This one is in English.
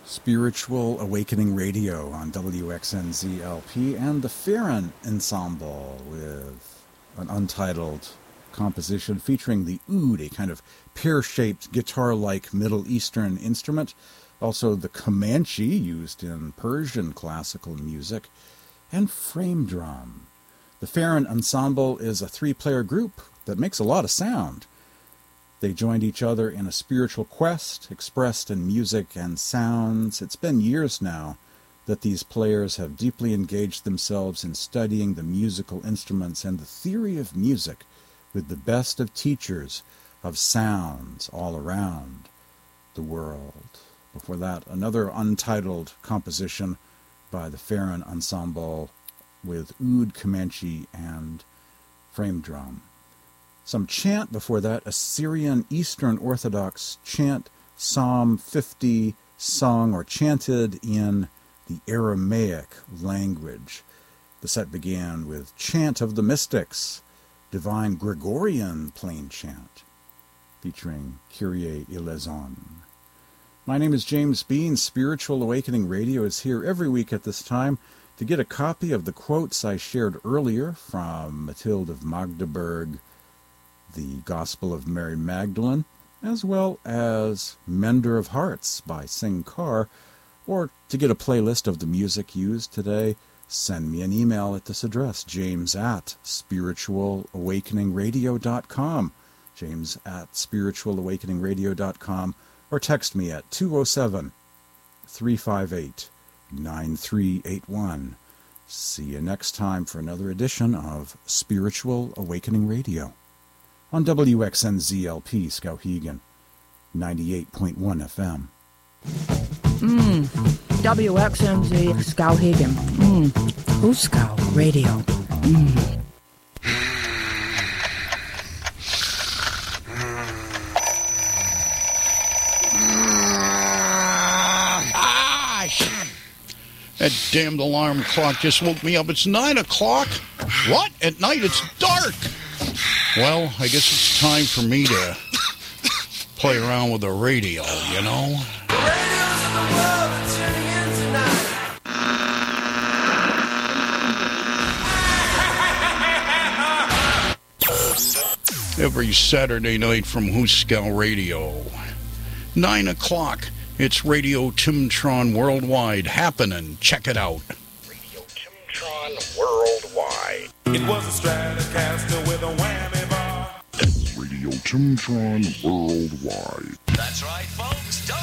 Spiritual Awakening Radio on WXNZ-LP and the Farron Ensemble with an untitled composition featuring the oud, a kind of pear-shaped guitar-like Middle Eastern instrument, also the Comanche used in Persian classical music, and frame drum. The Farron Ensemble is a three-player group that makes a lot of sound. They joined each other in a spiritual quest expressed in music and sounds. It's been years now that these players have deeply engaged themselves in studying the musical instruments and the theory of music with the best of teachers of sounds all around the world. Before that, another untitled composition by the Farron Ensemble with oud, Comanche, and frame drum. Some chant before that, a Syrian Eastern Orthodox chant, Psalm 50, sung or chanted in the Aramaic language. The set began with Chant of the Mystics, Divine Gregorian Plain Chant, featuring Kyrie Eleison. My name is James Bean. Spiritual Awakening Radio is here every week at this time to get a copy of the quotes I shared earlier from Mathilde of Magdeburg, the Gospel of Mary Magdalene, as well as Mender of Hearts by Sing Car, or to get a playlist of the music used today, send me an email at this address, james@spiritualawakeningradio.com, james@spiritualawakeningradio.com, or text me at 207-358-9381. See you next time for another edition of Spiritual Awakening Radio on WXNZ-LP Skowhegan, 98.1 FM. WXNZ Skowhegan. Huskow Radio. That damned alarm clock just woke me up. It's 9 o'clock. What? At night it's dark. Well, I guess it's time for me to play around with the radio, you know? The radios in the world are tuning in tonight. Every Saturday night from Huskow Radio. 9 o'clock. It's Radio Timtron Worldwide happening. Check it out. Radio Timtron Worldwide. It was a Stratocaster with a whammy bar. Radio Timtron Worldwide. That's right, folks.